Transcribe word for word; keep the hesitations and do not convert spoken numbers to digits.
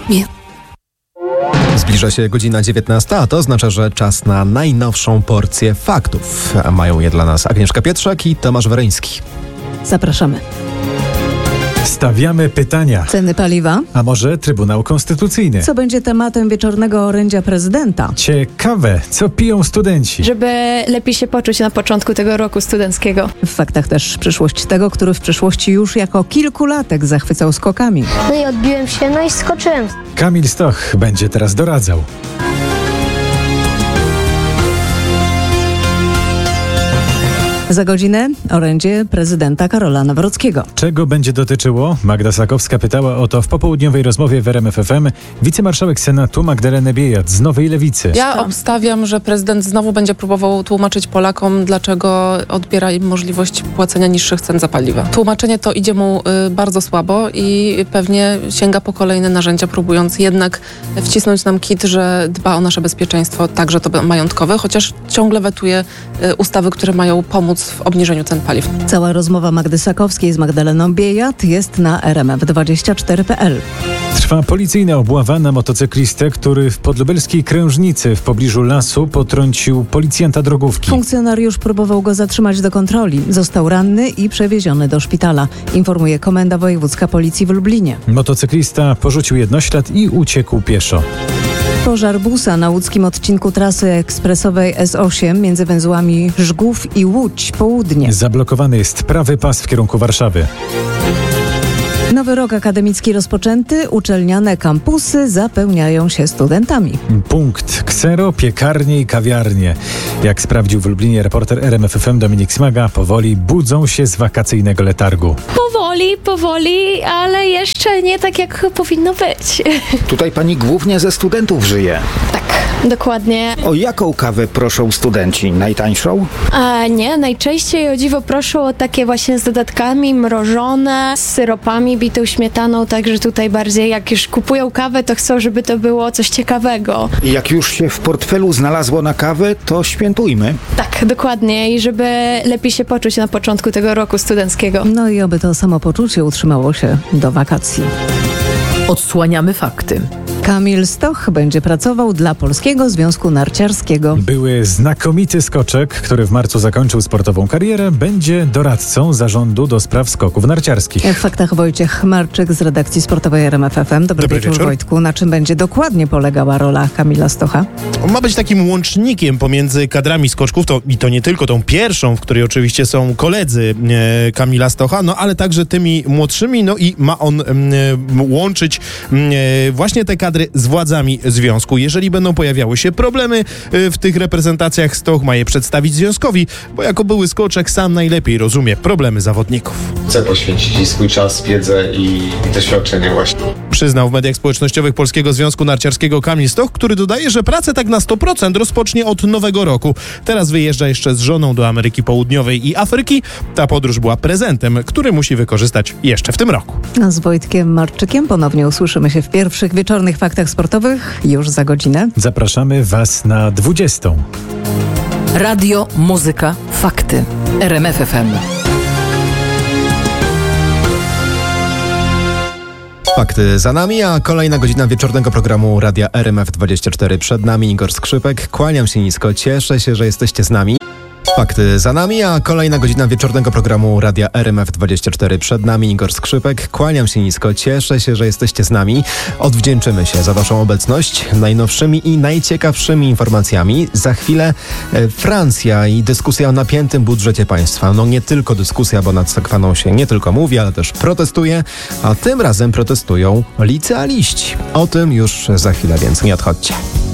Mi- Zbliża się godzina dziewiętnasta, a to oznacza, że czas na najnowszą porcję faktów. A mają je dla nas Agnieszka Pietrzak i Tomasz Wereński. Zapraszamy. Stawiamy pytania. Ceny paliwa? A może Trybunał Konstytucyjny? Co będzie tematem wieczornego orędzia prezydenta? Ciekawe, co piją studenci? Żeby lepiej się poczuć na początku tego roku studenckiego. W faktach też przyszłość tego, który w przyszłości już jako kilkulatek zachwycał skokami. No i odbiłem się, no i skoczyłem. Kamil Stoch będzie teraz doradzał. Za godzinę orędzie prezydenta Karola Nawrockiego. Czego będzie dotyczyło? Magda Sakowska pytała o to w popołudniowej rozmowie w R M F F M wicemarszałek Senatu Magdalenę Biejat z Nowej Lewicy. Ja obstawiam, że prezydent znowu będzie próbował tłumaczyć Polakom, dlaczego odbiera im możliwość płacenia niższych cen za paliwa. Tłumaczenie to idzie mu y, bardzo słabo i pewnie sięga po kolejne narzędzia, próbując jednak wcisnąć nam kit, że dba o nasze bezpieczeństwo, także to majątkowe, chociaż ciągle wetuje y, ustawy, które mają pomóc w obniżeniu cen paliw. Cała rozmowa Magdy Sakowskiej z Magdaleną Biejat jest na r m f dwadzieścia cztery kropka p l. Trwa policyjna obława na motocyklistę, który w podlubelskiej Krężnicy w pobliżu lasu potrącił policjanta drogówki. Funkcjonariusz próbował go zatrzymać do kontroli. Został ranny i przewieziony do szpitala, informuje Komenda Wojewódzka Policji w Lublinie. Motocyklista porzucił jednoślad i uciekł pieszo. Pożar busa na łódzkim odcinku trasy ekspresowej S osiem między węzłami Żgów i Łódź Południe. Zablokowany jest prawy pas w kierunku Warszawy. Nowy rok akademicki rozpoczęty, uczelniane kampusy zapełniają się studentami. Punkt. Ksero, piekarnie i kawiarnie. Jak sprawdził w Lublinie reporter R M F F M Dominik Smaga, powoli budzą się z wakacyjnego letargu. Powoli, powoli, ale jeszcze nie tak, jak powinno być. Tutaj pani głównie ze studentów żyje. Tak, dokładnie. O jaką kawę proszą studenci? Najtańszą? A nie, najczęściej o dziwo proszę o takie właśnie z dodatkami, mrożone, z syropami, bitą śmietaną, także tutaj bardziej jak już kupują kawę, to chcą, żeby to było coś ciekawego. I jak już się w portfelu znalazło na kawę, to świętujmy. Tak, dokładnie i żeby lepiej się poczuć na początku tego roku studenckiego. No i oby to samopoczucie utrzymało się do wakacji. Odsłaniamy fakty. Kamil Stoch będzie pracował dla Polskiego Związku Narciarskiego. Były znakomity skoczek, który w marcu zakończył sportową karierę, będzie doradcą zarządu do spraw skoków narciarskich. W faktach Wojciech Marczyk z redakcji sportowej R M F F M. Dobry, Dobry wieczór, wieczór. Wojtku. Na czym będzie dokładnie polegała rola Kamila Stocha? On ma być takim łącznikiem pomiędzy kadrami skoczków, to, i to nie tylko tą pierwszą, w której oczywiście są koledzy e, Kamila Stocha, no ale także tymi młodszymi, no i ma on e, łączyć e, właśnie te kadry z władzami związku. Jeżeli będą pojawiały się problemy e, w tych reprezentacjach, Stoch ma je przedstawić związkowi, bo jako były skoczek sam najlepiej rozumie problemy zawodników. Chcę poświęcić swój czas, wiedzę i, i doświadczenie właśnie. Przyznał w mediach społecznościowych Polskiego Związku Narciarskiego Kamil Stoch, który dodaje, że pracę tak na sto procent rozpocznie od nowego roku. Teraz wyjeżdża jeszcze z żoną do Ameryki Południowej i Afryki. Ta podróż była prezentem, który musi wykorzystać jeszcze w tym roku. A z Wojtkiem Marczykiem ponownie usłyszymy się w pierwszych wieczornych faktach sportowych już za godzinę. Zapraszamy Was na dwudziestą. Radio, muzyka, fakty. R M F F M. Fakty za nami, a kolejna godzina wieczornego programu Radia R M F dwadzieścia cztery przed nami. Igor Skrzypek, kłaniam się nisko, cieszę się, że jesteście z nami. Fakty za nami, a kolejna godzina wieczornego programu Radia R M F dwadzieścia cztery przed nami. Igor Skrzypek, kłaniam się nisko, cieszę się, że jesteście z nami. Odwdzięczymy się za Waszą obecność najnowszymi i najciekawszymi informacjami. Za chwilę e, Francja i dyskusja o napiętym budżecie państwa. No nie tylko dyskusja, bo nad Sekwaną się nie tylko mówi, ale też protestuje, a tym razem protestują licealiści. O tym już za chwilę, więc nie odchodźcie.